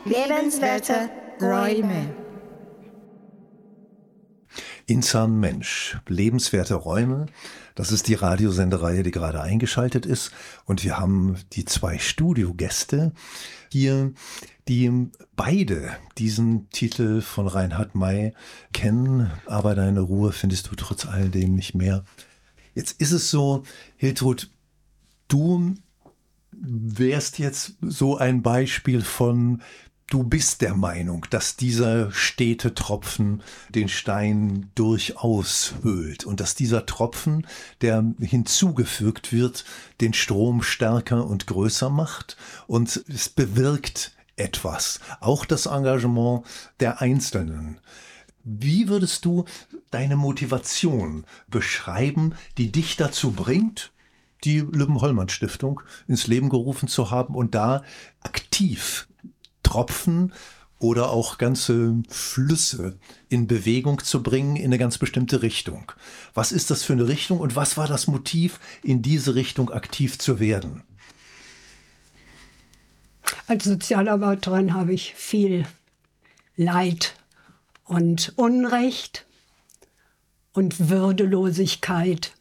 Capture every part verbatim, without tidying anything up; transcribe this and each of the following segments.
Lebenswerte Räume. Insan Mensch, lebenswerte Räume. Das ist die Radiosendereihe, die gerade eingeschaltet ist. Und wir haben die zwei Studiogäste hier, die beide diesen Titel von Reinhard May kennen. Aber deine Ruhe findest du trotz alledem nicht mehr. Jetzt ist es so, Hiltrud, du wärst jetzt so ein Beispiel von: Du bist der Meinung, dass dieser stete Tropfen den Stein durchaus höhlt und dass dieser Tropfen, der hinzugefügt wird, den Strom stärker und größer macht, und es bewirkt etwas, auch das Engagement der Einzelnen. Wie würdest du deine Motivation beschreiben, die dich dazu bringt, die Lübben-Hollmann-Stiftung ins Leben gerufen zu haben und da aktiv Tropfen oder auch ganze Flüsse in Bewegung zu bringen in eine ganz bestimmte Richtung? Was ist das für eine Richtung und was war das Motiv, in diese Richtung aktiv zu werden? Als Sozialarbeiterin habe ich viel Leid und Unrecht und Würdelosigkeit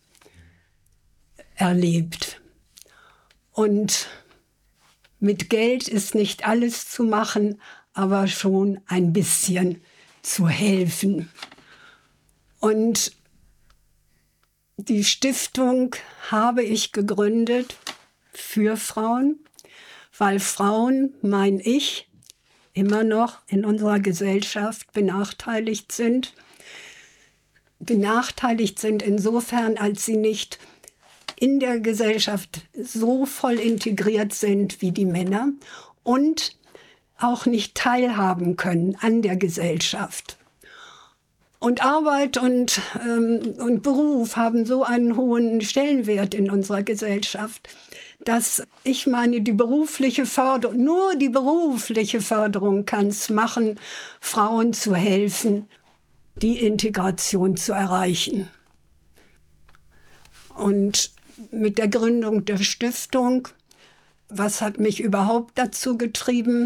erlebt. Und mit Geld ist nicht alles zu machen, aber schon ein bisschen zu helfen. Und die Stiftung habe ich gegründet für Frauen, weil Frauen, mein ich, immer noch in unserer Gesellschaft benachteiligt sind. Benachteiligt sind insofern, als sie nicht in der Gesellschaft so voll integriert sind wie die Männer und auch nicht teilhaben können an der Gesellschaft. Und Arbeit und, ähm, und Beruf haben so einen hohen Stellenwert in unserer Gesellschaft, dass ich meine, die berufliche Förderung, nur die berufliche Förderung kann es machen, Frauen zu helfen, die Integration zu erreichen. Und mit der Gründung der Stiftung, was hat mich überhaupt dazu getrieben?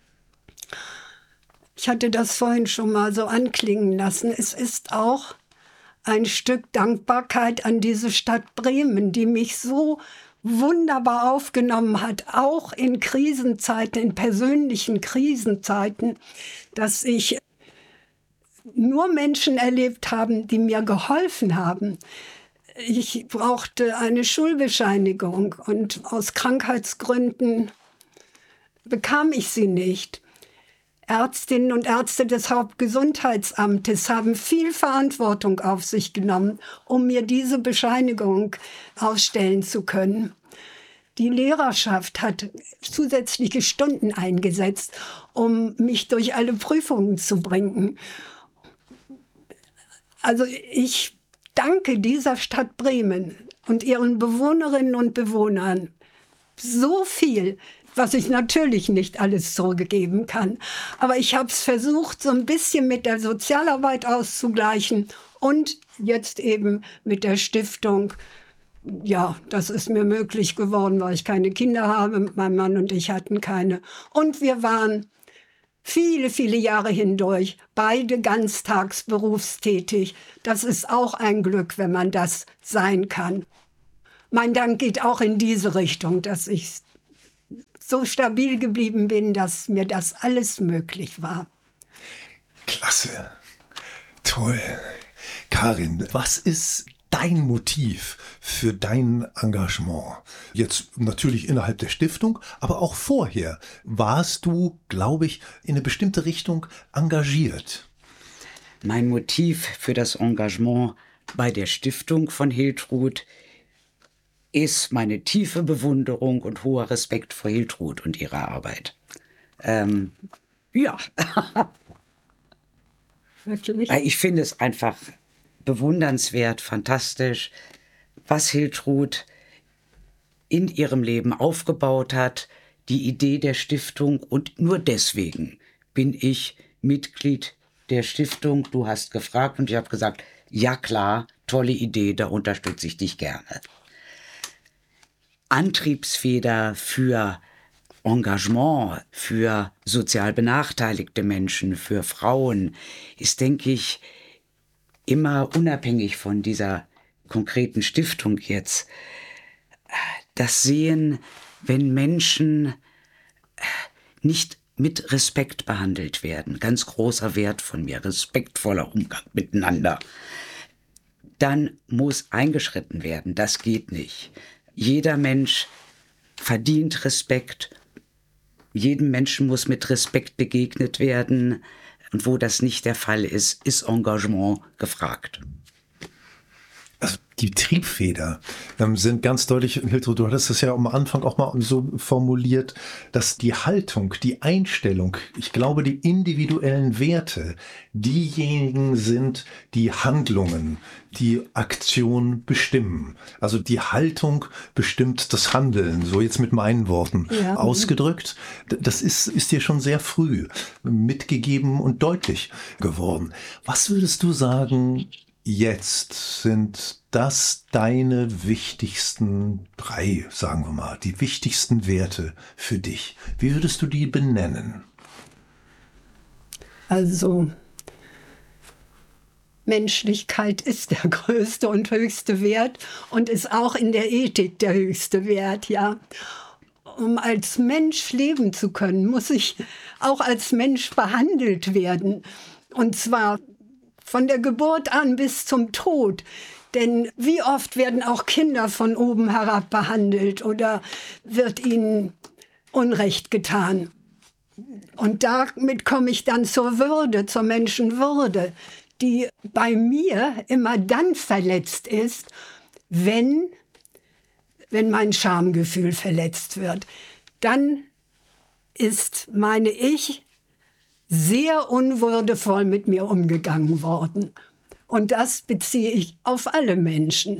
Ich hatte das vorhin schon mal so anklingen lassen. Es ist auch ein Stück Dankbarkeit an diese Stadt Bremen, die mich so wunderbar aufgenommen hat, auch in Krisenzeiten, in persönlichen Krisenzeiten, dass ich nur Menschen erlebt habe, die mir geholfen haben. Ich brauchte eine Schulbescheinigung und aus Krankheitsgründen bekam ich sie nicht. Ärztinnen und Ärzte des Hauptgesundheitsamtes haben viel Verantwortung auf sich genommen, um mir diese Bescheinigung ausstellen zu können. Die Lehrerschaft hat zusätzliche Stunden eingesetzt, um mich durch alle Prüfungen zu bringen. Also ich danke dieser Stadt Bremen und ihren Bewohnerinnen und Bewohnern so viel, was ich natürlich nicht alles zurückgeben kann. Aber ich habe es versucht, so ein bisschen mit der Sozialarbeit auszugleichen und jetzt eben mit der Stiftung. Ja, das ist mir möglich geworden, weil ich keine Kinder habe. Mein Mann und ich hatten keine. Und wir waren viele, viele Jahre hindurch beide ganztags berufstätig. Das ist auch ein Glück, wenn man das sein kann. Mein Dank geht auch in diese Richtung, dass ich so stabil geblieben bin, dass mir das alles möglich war. Klasse. Toll. Karin, was ist dein Motiv für dein Engagement? Jetzt natürlich innerhalb der Stiftung, aber auch vorher warst du, glaube ich, in eine bestimmte Richtung engagiert. Mein Motiv für das Engagement bei der Stiftung von Hiltrud ist meine tiefe Bewunderung und hoher Respekt vor Hiltrud und ihrer Arbeit. Ähm, ja. Wirklich? Ich finde es einfach bewundernswert, fantastisch, was Hiltrud in ihrem Leben aufgebaut hat, die Idee der Stiftung, und nur deswegen bin ich Mitglied der Stiftung. Du hast gefragt und ich habe gesagt, ja klar, tolle Idee, da unterstütze ich dich gerne. Antriebsfeder für Engagement für sozial benachteiligte Menschen, für Frauen, ist, denke ich, immer unabhängig von dieser konkreten Stiftung jetzt. Das Sehen, wenn Menschen nicht mit Respekt behandelt werden, ganz großer Wert von mir, respektvoller Umgang miteinander, dann muss eingeschritten werden. Das geht nicht. Jeder Mensch verdient Respekt. Jedem Menschen muss mit Respekt begegnet werden. Und wo das nicht der Fall ist, ist Engagement gefragt. Also die Triebfeder ähm, sind ganz deutlich, Hiltrud, du hattest es ja am Anfang auch mal so formuliert, dass die Haltung, die Einstellung, ich glaube, die individuellen Werte diejenigen sind, die Handlungen, die Aktion bestimmen. Also die Haltung bestimmt das Handeln, so jetzt mit meinen Worten ja. ausgedrückt. Das ist, ist dir schon sehr früh mitgegeben und deutlich geworden. Was würdest du sagen, jetzt sind das deine wichtigsten drei, sagen wir mal, die wichtigsten Werte für dich? Wie würdest du die benennen? Also, Menschlichkeit ist der größte und höchste Wert und ist auch in der Ethik der höchste Wert, ja. Um als Mensch leben zu können, muss ich auch als Mensch behandelt werden. Und zwar von der Geburt an bis zum Tod. Denn wie oft werden auch Kinder von oben herab behandelt oder wird ihnen Unrecht getan. Und damit komme ich dann zur Würde, zur Menschenwürde, die bei mir immer dann verletzt ist, wenn, wenn mein Schamgefühl verletzt wird. Dann ist, meine ich, sehr unwürdevoll mit mir umgegangen worden. Und das beziehe ich auf alle Menschen.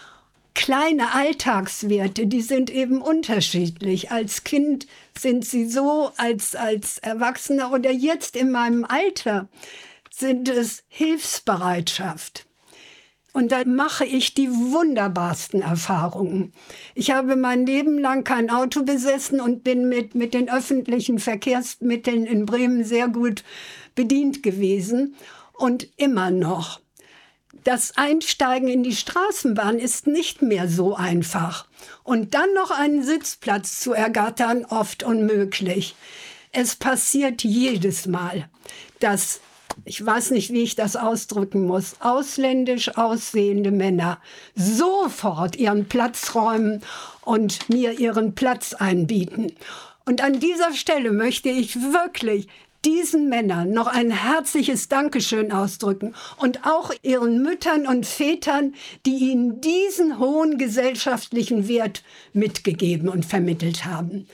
Kleine Alltagswerte, die sind eben unterschiedlich. Als Kind sind sie so, als, als Erwachsener oder jetzt in meinem Alter sind es Hilfsbereitschaft. Und da mache ich die wunderbarsten Erfahrungen. Ich habe mein Leben lang kein Auto besessen und bin mit, mit den öffentlichen Verkehrsmitteln in Bremen sehr gut bedient gewesen. Und immer noch. Das Einsteigen in die Straßenbahn ist nicht mehr so einfach. Und dann noch einen Sitzplatz zu ergattern, oft unmöglich. Es passiert jedes Mal, dass, ich weiß nicht, wie ich das ausdrücken muss, ausländisch aussehende Männer sofort ihren Platz räumen und mir ihren Platz einbieten. Und an dieser Stelle möchte ich wirklich diesen Männern noch ein herzliches Dankeschön ausdrücken und auch ihren Müttern und Vätern, die ihnen diesen hohen gesellschaftlichen Wert mitgegeben und vermittelt haben.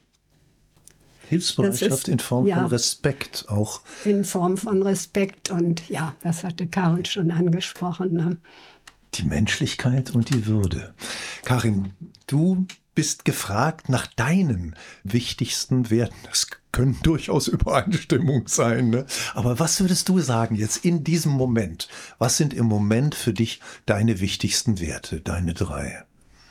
Hilfsbereitschaft ist, in Form ja, von Respekt auch. In Form von Respekt und ja, das hatte Karin schon angesprochen. Ne? Die Menschlichkeit und die Würde. Karin, du bist gefragt nach deinen wichtigsten Werten. Das können durchaus Übereinstimmung sein. Ne? Aber was würdest du sagen jetzt in diesem Moment? Was sind im Moment für dich deine wichtigsten Werte, deine drei?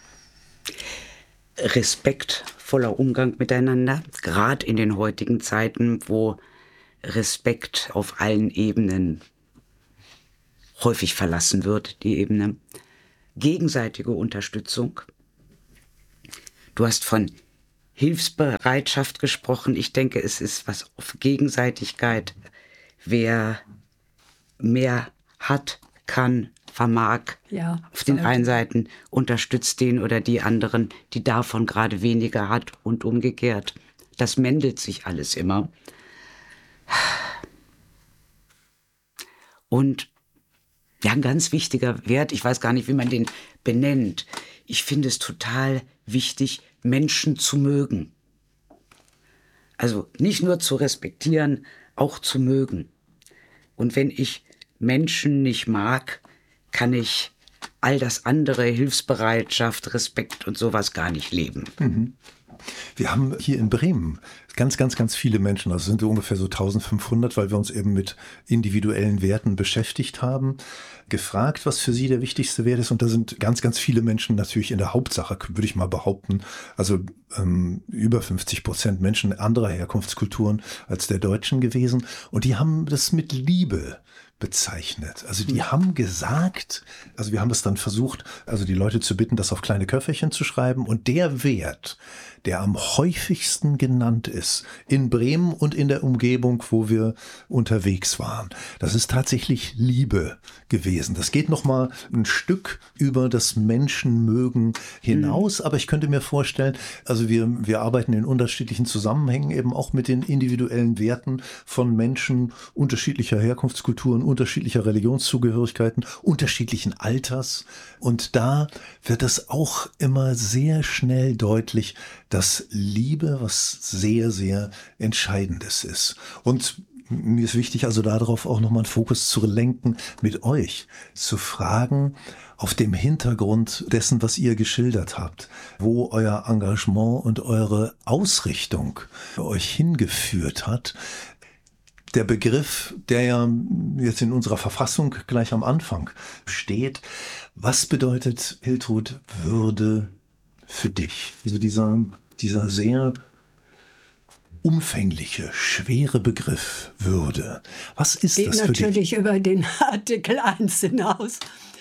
Respektvoller Umgang miteinander, gerade in den heutigen Zeiten, wo Respekt auf allen Ebenen häufig verlassen wird, die Ebene. Gegenseitige Unterstützung. Du hast von Hilfsbereitschaft gesprochen. Ich denke, es ist was auf Gegenseitigkeit. Wer mehr hat, kann, vermag, ja, auf den einen Seiten unterstützt den oder die anderen, die davon gerade weniger hat und umgekehrt. Das mendelt sich alles immer. Und ja, ein ganz wichtiger Wert, ich weiß gar nicht, wie man den benennt. Ich finde es total wichtig, Menschen zu mögen. Also nicht nur zu respektieren, auch zu mögen. Und wenn ich Menschen nicht mag, kann ich all das andere, Hilfsbereitschaft, Respekt und sowas gar nicht leben. Mhm. Wir haben hier in Bremen ganz, ganz, ganz viele Menschen, also sind ungefähr so eintausendfünfhundert, weil wir uns eben mit individuellen Werten beschäftigt haben, gefragt, was für sie der wichtigste Wert ist. Und da sind ganz, ganz viele Menschen natürlich in der Hauptsache, würde ich mal behaupten, also ähm, über fünfzig Prozent Menschen anderer Herkunftskulturen als der Deutschen gewesen. Und die haben das mit Liebe bezeichnet. Also die haben gesagt, also wir haben das dann versucht, also die Leute zu bitten, das auf kleine Köfferchen zu schreiben. Und der Wert, der am häufigsten genannt ist in Bremen und in der Umgebung, wo wir unterwegs waren, das ist tatsächlich Liebe gewesen. Das geht noch mal ein Stück über das Menschenmögen hinaus, mhm. aber ich könnte mir vorstellen, also wir, wir arbeiten in unterschiedlichen Zusammenhängen eben auch mit den individuellen Werten von Menschen unterschiedlicher Herkunftskulturen, unterschiedlicher Religionszugehörigkeiten, unterschiedlichen Alters. Und da wird es auch immer sehr schnell deutlich, dass Liebe was sehr, sehr Entscheidendes ist. Und mir ist wichtig, also darauf auch nochmal einen Fokus zu lenken, mit euch zu fragen, auf dem Hintergrund dessen, was ihr geschildert habt, wo euer Engagement und eure Ausrichtung euch hingeführt hat. Der Begriff, der ja jetzt in unserer Verfassung gleich am Anfang steht, was bedeutet, Hiltrud, Würde für dich? Also dieser, dieser sehr umfängliche, schwere Begriff Würde. Was ist Geht das für dich? Geht natürlich über den Artikel eins hinaus.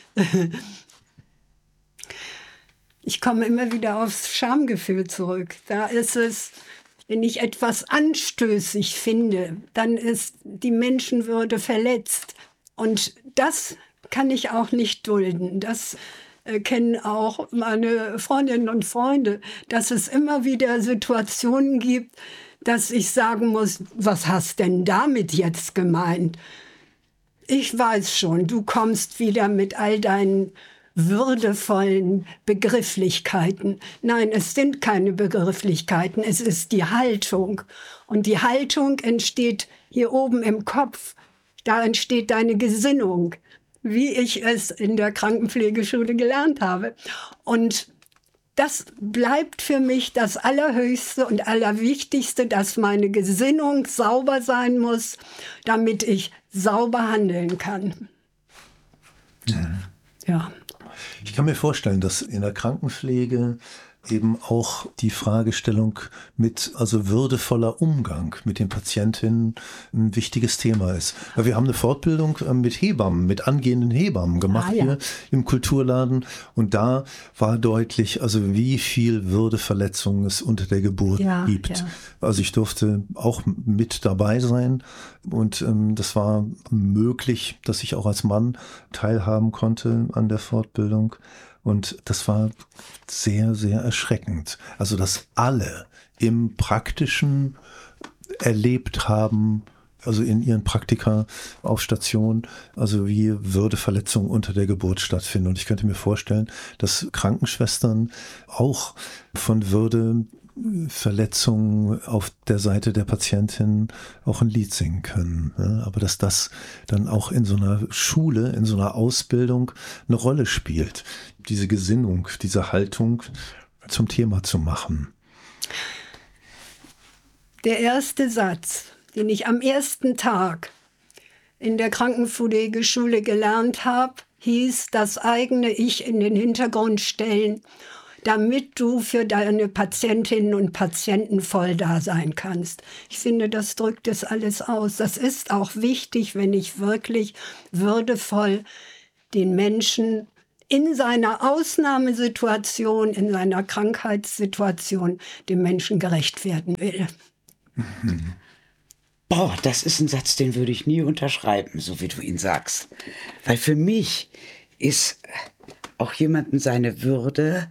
Ich komme immer wieder aufs Schamgefühl zurück. Da ist es, wenn ich etwas anstößig finde, dann ist die Menschenwürde verletzt. Und das kann ich auch nicht dulden. Das äh, kennen auch meine Freundinnen und Freunde, dass es immer wieder Situationen gibt, dass ich sagen muss, was hast denn damit jetzt gemeint? Ich weiß schon, du kommst wieder mit all deinen würdevollen Begrifflichkeiten. Nein, es sind keine Begrifflichkeiten, es ist die Haltung. Und die Haltung entsteht hier oben im Kopf. Da entsteht deine Gesinnung, wie ich es in der Krankenpflegeschule gelernt habe. Und das bleibt für mich das Allerhöchste und Allerwichtigste, dass meine Gesinnung sauber sein muss, damit ich sauber handeln kann. Ja. Ja. Ich kann mir vorstellen, dass in der Krankenpflege eben auch die Fragestellung mit, also würdevoller Umgang mit den Patientinnen ein wichtiges Thema ist. Weil wir haben eine Fortbildung mit Hebammen, mit angehenden Hebammen gemacht ah, ja. hier im Kulturladen. Und da war deutlich, also wie viel Würdeverletzungen es unter der Geburt ja, gibt. Ja. Also ich durfte auch mit dabei sein. Und ähm, das war möglich, dass ich auch als Mann teilhaben konnte an der Fortbildung. Und das war sehr, sehr erschreckend. Also, dass alle im Praktischen erlebt haben, also in ihren Praktika auf Station, also wie Würdeverletzungen unter der Geburt stattfinden. Und ich könnte mir vorstellen, dass Krankenschwestern auch von Würdeverletzungen auf der Seite der Patientin auch ein Lied singen können. Aber dass das dann auch in so einer Schule, in so einer Ausbildung eine Rolle spielt, diese Gesinnung, diese Haltung zum Thema zu machen. Der erste Satz, den ich am ersten Tag in der Krankenpflegeschule gelernt habe, hieß, das eigene Ich in den Hintergrund stellen, damit du für deine Patientinnen und Patienten voll da sein kannst. Ich finde, das drückt es alles aus. Das ist auch wichtig, wenn ich wirklich würdevoll den Menschen in seiner Ausnahmesituation, in seiner Krankheitssituation dem Menschen gerecht werden will. Mhm. Boah, das ist ein Satz, den würde ich nie unterschreiben, so wie du ihn sagst. Weil für mich ist auch jemandem seine Würde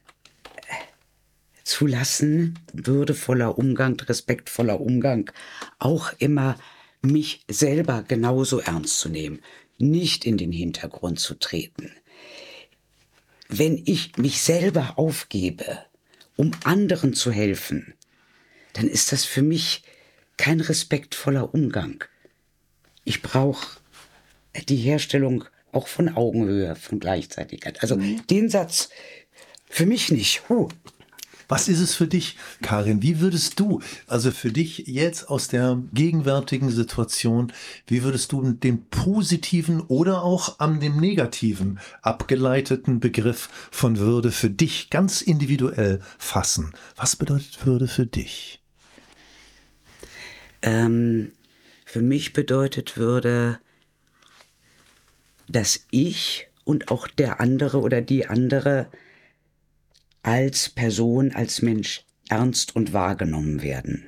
zulassen, würdevoller Umgang, respektvoller Umgang, auch immer mich selber genauso ernst zu nehmen, nicht in den Hintergrund zu treten. Wenn ich mich selber aufgebe, um anderen zu helfen, dann ist das für mich kein respektvoller Umgang. Ich brauche die Herstellung auch von Augenhöhe, von Gleichzeitigkeit. Also mhm. den Satz für mich nicht. Huh. Was ist es für dich, Karin? Wie würdest du, also für dich jetzt aus der gegenwärtigen Situation, wie würdest du den positiven oder auch an dem negativen abgeleiteten Begriff von Würde für dich ganz individuell fassen? Was bedeutet Würde für dich? Ähm, für mich bedeutet Würde, dass ich und auch der andere oder die andere als Person, als Mensch ernst und wahrgenommen werden.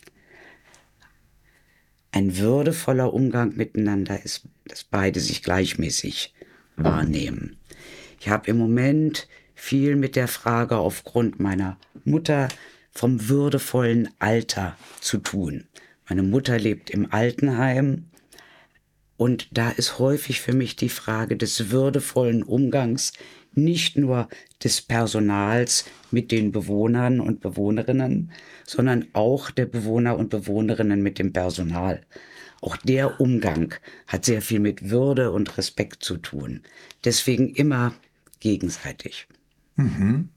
Ein würdevoller Umgang miteinander ist, dass beide sich gleichmäßig wahrnehmen. Ich habe im Moment viel mit der Frage aufgrund meiner Mutter vom würdevollen Alter zu tun. Meine Mutter lebt im Altenheim und da ist häufig für mich die Frage des würdevollen Umgangs nicht nur des Personals mit den Bewohnern und Bewohnerinnen, sondern auch der Bewohner und Bewohnerinnen mit dem Personal. Auch der Umgang hat sehr viel mit Würde und Respekt zu tun. Deswegen immer gegenseitig. Mhm.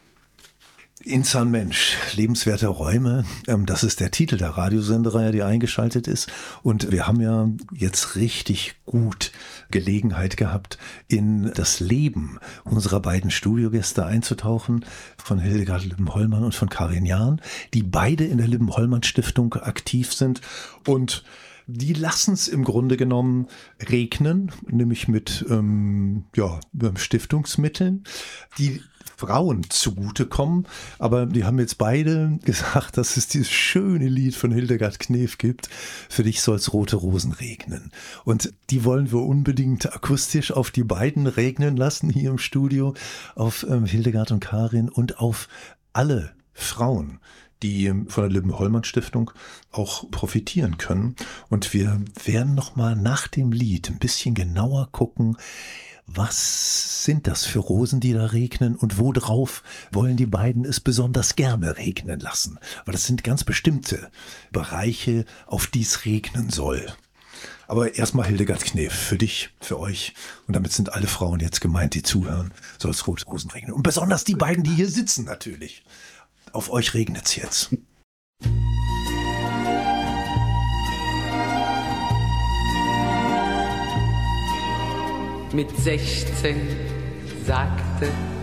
Insan Mensch, lebenswerte Räume, das ist der Titel der Radiosendereihe, die eingeschaltet ist. Und wir haben ja jetzt richtig gut Gelegenheit gehabt, in das Leben unserer beiden Studiogäste einzutauchen, von Hildegard Lippen-Hollmann und von Karin Jahn, die beide in der Lippen-Hollmann-Stiftung aktiv sind. Und die lassen es im Grunde genommen regnen, nämlich mit ähm, ja, Stiftungsmitteln, die Frauen zugutekommen. Aber die haben jetzt beide gesagt, dass es dieses schöne Lied von Hildegard Knef gibt, für dich soll's rote Rosen regnen. Und die wollen wir unbedingt akustisch auf die beiden regnen lassen hier im Studio, auf ähm, Hildegard und Karin und auf alle Frauen, die von der Lippen-Hollmann-Stiftung auch profitieren können. Und wir werden nochmal nach dem Lied ein bisschen genauer gucken, was sind das für Rosen, die da regnen und worauf wollen die beiden es besonders gerne regnen lassen? Weil das sind ganz bestimmte Bereiche, auf die es regnen soll. Aber erstmal Hildegard Knef, für dich, für euch, und damit sind alle Frauen jetzt gemeint, die zuhören, soll es rote Rosen regnen. Und besonders die beiden, die hier sitzen natürlich. Auf euch regnet's jetzt. Mit sechzehn sagte